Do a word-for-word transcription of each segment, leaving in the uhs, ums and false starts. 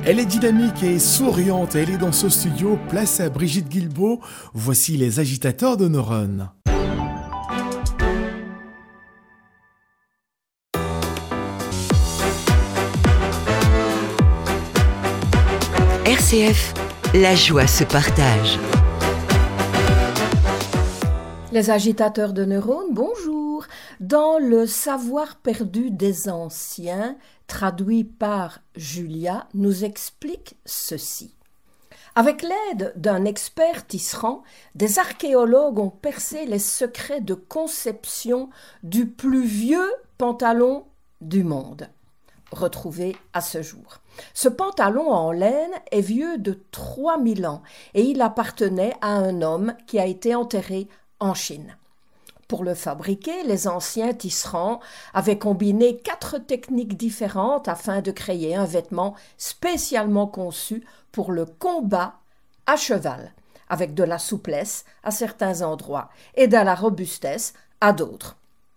Elle est dynamique et souriante. Elle est dans ce studio. Place à Brigitte Guilbeault. Voici les agitateurs de neurones. R C F, la joie se partage. Les agitateurs de neurones, bonjour. Dans Le savoir perdu des anciens, traduit par Julia, nous explique ceci. Avec l'aide d'un expert tisserand, des archéologues ont percé les secrets de conception du plus vieux pantalon du monde, retrouvé à ce jour. Ce pantalon en laine est vieux de trois mille ans et il appartenait à un homme qui a été enterré en Chine. Pour le fabriquer, les anciens tisserands avaient combiné quatre techniques différentes afin de créer un vêtement spécialement conçu pour le combat à cheval, avec de la souplesse à certains endroits et de la robustesse à d'autres.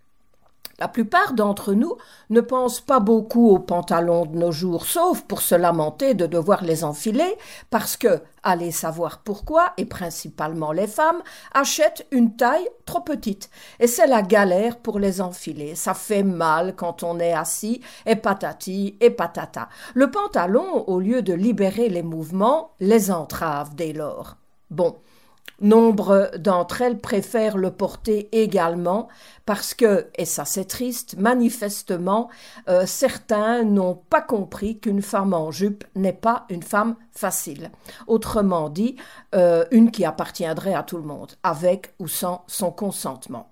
La plupart d'entre nous ne pensent pas beaucoup aux pantalons de nos jours, sauf pour se lamenter de devoir les enfiler, parce que, allez savoir pourquoi, et principalement les femmes, achètent une taille trop petite. Et c'est la galère pour les enfiler. Ça fait mal quand on est assis, et patati et patata. Le pantalon, au lieu de libérer les mouvements, les entrave dès lors. Bon. Nombre d'entre elles préfèrent le porter également parce que, et ça c'est triste, manifestement, euh, certains n'ont pas compris qu'une femme en jupe n'est pas une femme facile. Autrement dit, euh, une qui appartiendrait à tout le monde, avec ou sans son consentement.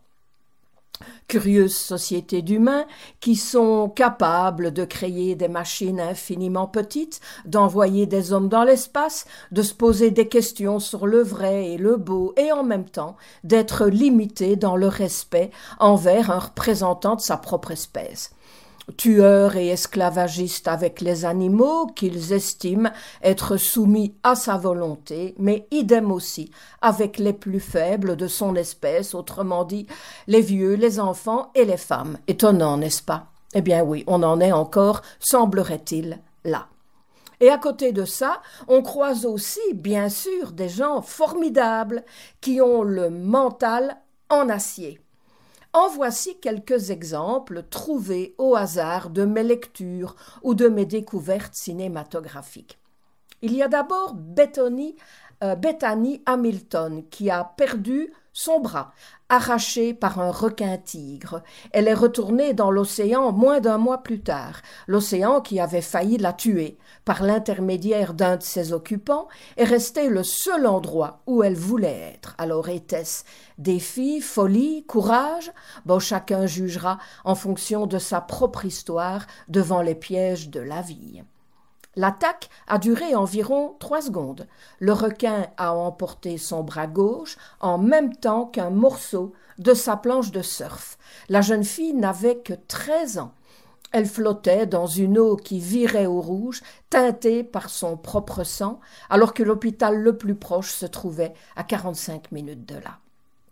Curieuse société d'humains qui sont capables de créer des machines infiniment petites, d'envoyer des hommes dans l'espace, de se poser des questions sur le vrai et le beau, et en même temps d'être limités dans le respect envers un représentant de sa propre espèce. Tueurs et esclavagistes avec les animaux qu'ils estiment être soumis à sa volonté, mais idem aussi avec les plus faibles de son espèce, autrement dit les vieux, les enfants et les femmes. Étonnant, n'est-ce pas? Eh bien oui, on en est encore, semblerait-il, là. Et à côté de ça, on croise aussi, bien sûr, des gens formidables qui ont le mental en acier. En voici quelques exemples trouvés au hasard de mes lectures ou de mes découvertes cinématographiques. Il y a d'abord Bethany, euh, Bethany Hamilton qui a perdu son bras, arraché par un requin-tigre. Elle est retournée dans l'océan moins d'un mois plus tard. L'océan qui avait failli la tuer, par l'intermédiaire d'un de ses occupants, est resté le seul endroit où elle voulait être. Alors était-ce défi, folie, courage? Bon, chacun jugera en fonction de sa propre histoire devant les pièges de la vie. L'attaque a duré environ trois secondes. Le requin a emporté son bras gauche en même temps qu'un morceau de sa planche de surf. La jeune fille n'avait que treize ans. Elle flottait dans une eau qui virait au rouge, teintée par son propre sang, alors que l'hôpital le plus proche se trouvait à quarante-cinq minutes de là.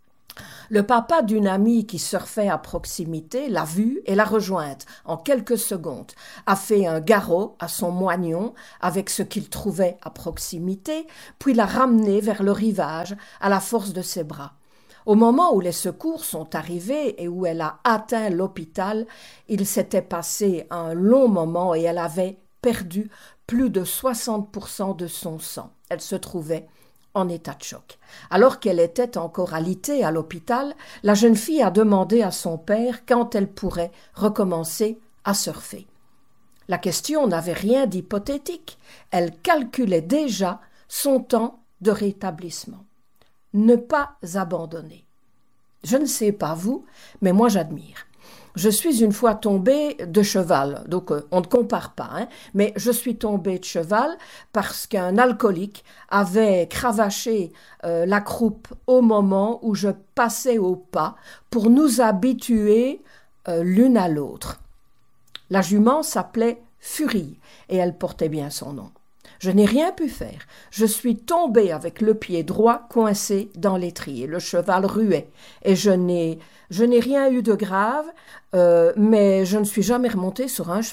Le papa d'une amie qui surfait à proximité l'a vue et l'a rejointe en quelques secondes, a fait un garrot à son moignon avec ce qu'il trouvait à proximité, puis l'a ramené vers le rivage à la force de ses bras. Au moment où les secours sont arrivés et où elle a atteint l'hôpital, il s'était passé un long moment et elle avait perdu plus de soixante pour cent de son sang. Elle se trouvait en état de choc. Alors qu'elle était encore alitée à l'hôpital, la jeune fille a demandé à son père quand elle pourrait recommencer à surfer. La question n'avait rien d'hypothétique. Elle calculait déjà son temps de rétablissement. Ne pas abandonner. Je ne sais pas vous, mais moi j'admire. Je suis une fois tombée de cheval, donc euh, on ne compare pas, hein, mais je suis tombée de cheval parce qu'un alcoolique avait cravaché euh, la croupe au moment où je passais au pas pour nous habituer euh, l'une à l'autre. La jument s'appelait Furie et elle portait bien son nom. Je n'ai rien pu faire. Je suis tombée avec le pied droit coincé dans l'étrier. Le cheval ruait et je n'ai, je n'ai rien eu de grave, euh, mais je ne suis jamais remontée sur un cheval.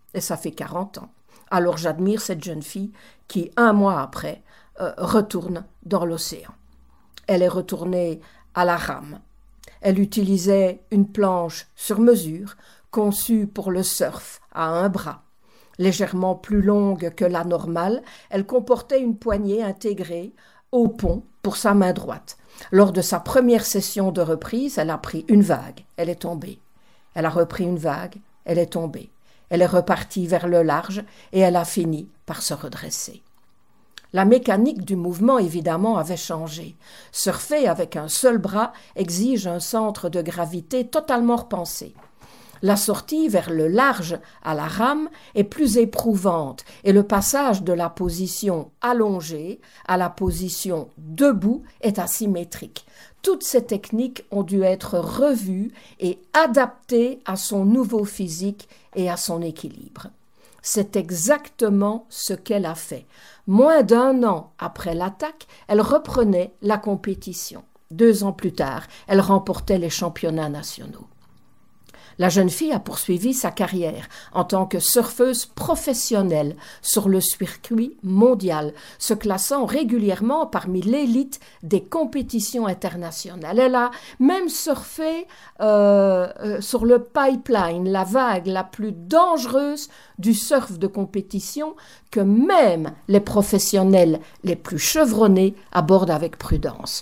Et ça fait quarante ans. Alors j'admire cette jeune fille qui, un mois après, euh, retourne dans l'océan. Elle est retournée à la rame. Elle utilisait une planche sur mesure, conçue pour le surf à un bras. Légèrement plus longue que la normale, elle comportait une poignée intégrée au pont pour sa main droite. Lors de sa première session de reprise, elle a pris une vague, elle est tombée. Elle a repris une vague, elle est tombée. Elle est repartie vers le large et elle a fini par se redresser. La mécanique du mouvement, évidemment, avait changé. Surfer avec un seul bras exige un centre de gravité totalement repensé. La sortie vers le large à la rame est plus éprouvante et le passage de la position allongée à la position debout est asymétrique. Toutes ces techniques ont dû être revues et adaptées à son nouveau physique et à son équilibre. C'est exactement ce qu'elle a fait. Moins d'un an après l'attaque, elle reprenait la compétition. Deux ans plus tard, elle remportait les championnats nationaux. La jeune fille a poursuivi sa carrière en tant que surfeuse professionnelle sur le circuit mondial, se classant régulièrement parmi l'élite des compétitions internationales. Elle a même surfé euh, euh, sur le pipeline, la vague la plus dangereuse du surf de compétition que même les professionnels les plus chevronnés abordent avec prudence.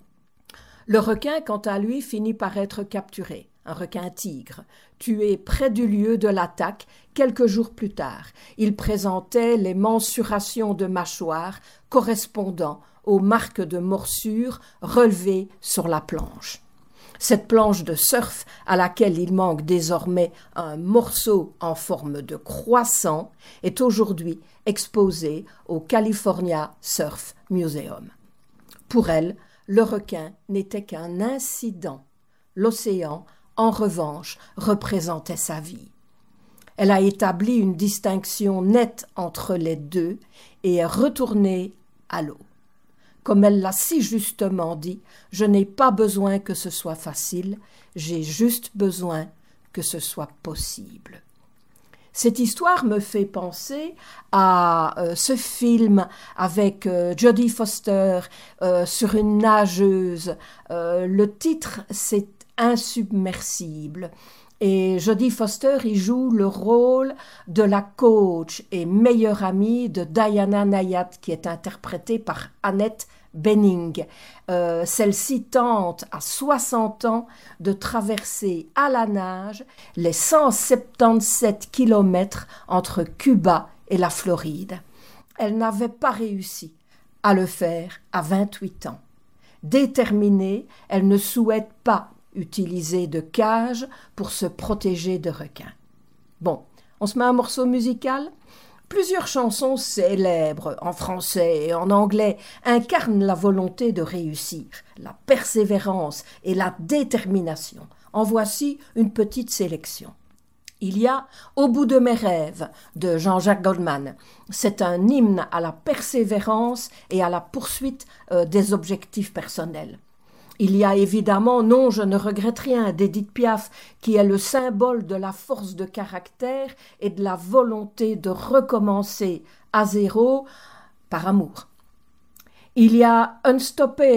Le requin, quant à lui, finit par être capturé. Un requin-tigre, tué près du lieu de l'attaque quelques jours plus tard. Il présentait les mensurations de mâchoire correspondant aux marques de morsure relevées sur la planche. Cette planche de surf, à laquelle il manque désormais un morceau en forme de croissant, est aujourd'hui exposée au California Surf Museum. Pour elle, le requin n'était qu'un incident. L'océan, en revanche, représentait sa vie. Elle a établi une distinction nette entre les deux et est retournée à l'eau. Comme elle l'a si justement dit, je n'ai pas besoin que ce soit facile, j'ai juste besoin que ce soit possible. Cette histoire me fait penser à euh, ce film avec euh, Jodie Foster euh, sur une nageuse. Euh, le titre, c'est Insubmersible. Et Jodie Foster y joue le rôle de la coach et meilleure amie de Diana Nyad, qui est interprétée par Annette Bening. Euh, celle-ci tente à soixante ans de traverser à la nage les cent soixante-dix-sept kilomètres entre Cuba et la Floride. Elle n'avait pas réussi à le faire à vingt-huit ans. Déterminée, elle ne souhaite pas utiliser de cage pour se protéger de requins. Bon, on se met un morceau musical ? Plusieurs chansons célèbres en français et en anglais incarnent la volonté de réussir, la persévérance et la détermination. En voici une petite sélection. Il y a « Au bout de mes rêves » de Jean-Jacques Goldman. C'est un hymne à la persévérance et à la poursuite euh, des objectifs personnels. Il y a évidemment « Non, je ne regrette rien » d'Édith Piaf, qui est le symbole de la force de caractère et de la volonté de recommencer à zéro par amour. Il y a « Unstoppable »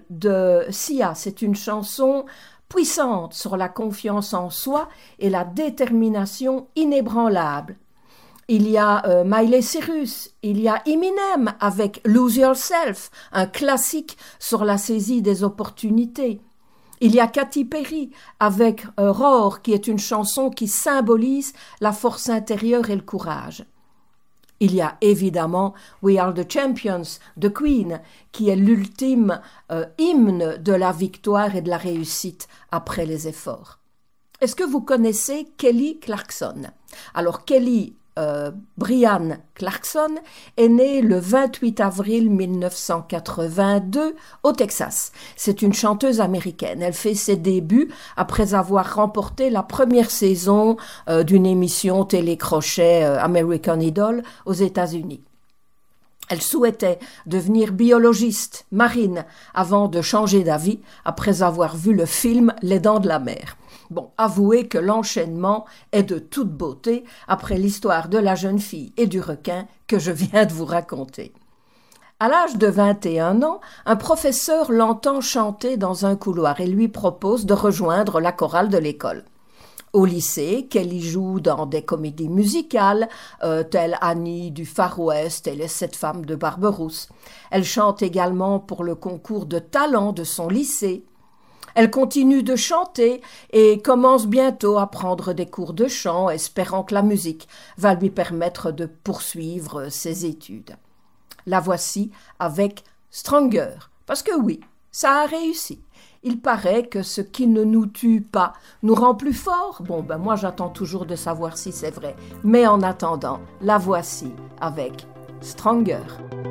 de Sia, c'est une chanson puissante sur la confiance en soi et la détermination inébranlable. Il y a euh, Miley Cyrus, il y a Eminem avec Lose Yourself, un classique sur la saisie des opportunités. Il y a Katy Perry avec euh, Roar, qui est une chanson qui symbolise la force intérieure et le courage. Il y a évidemment We Are the Champions de Queen, qui est l'ultime euh, hymne de la victoire et de la réussite après les efforts. Est-ce que vous connaissez Kelly Clarkson ? Alors Kelly Euh, Brianne Clarkson est née le vingt-huit avril mille neuf cent quatre-vingt-deux au Texas. C'est une chanteuse américaine. Elle fait ses débuts après avoir remporté la première saison euh, d'une émission télécrochet euh, American Idol aux États-Unis. Elle souhaitait devenir biologiste marine avant de changer d'avis après avoir vu le film Les Dents de la Mer. Bon, avouez que l'enchaînement est de toute beauté après l'histoire de la jeune fille et du requin que je viens de vous raconter. À l'âge de vingt et un ans, un professeur l'entend chanter dans un couloir et lui propose de rejoindre la chorale de l'école. Au lycée, Kelly joue dans des comédies musicales, euh, telles Annie du Far West et les Sept femmes de Barberousse. Elle chante également pour le concours de talent de son lycée. Elle continue de chanter et commence bientôt à prendre des cours de chant, espérant que la musique va lui permettre de poursuivre ses études. La voici avec Stronger, parce que oui, ça a réussi. Il paraît que ce qui ne nous tue pas nous rend plus forts. Bon, ben moi j'attends toujours de savoir si c'est vrai. Mais en attendant, la voici avec Stronger.